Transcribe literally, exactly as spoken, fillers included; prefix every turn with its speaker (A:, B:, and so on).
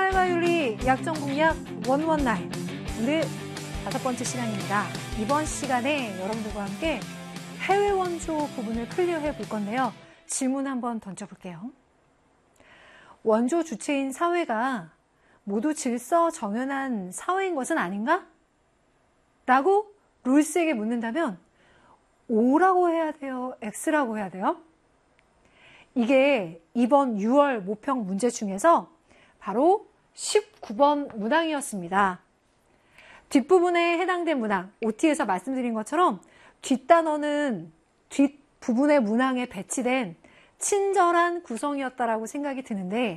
A: 문말과 윤리 약정공약 원원날, 오늘 다섯 번째 시간입니다. 이번 시간에 여러분들과 함께 해외 원조 부분을 클리어해 볼 건데요. 질문 한번 던져볼게요. 원조 주체인 사회가 모두 질서 정연한 사회인 것은 아닌가? 라고 롤스에게 묻는다면 O라고 해야 돼요? X라고 해야 돼요? 이게 이번 유월 모평 문제 중에서 바로 십구 번 문항이었습니다. 뒷부분에 해당된 문항, 오티에서 말씀드린 것처럼 뒷단어는 뒷부분의 문항에 배치된 친절한 구성이었다라고 생각이 드는데